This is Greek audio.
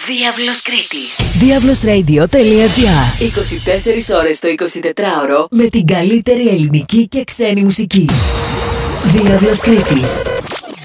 Διάβλος Κρήτης. Diavlosradio.gr 24 ώρες το 24ωρο με την καλύτερη ελληνική και ξένη μουσική. Διάβλος Κρήτης.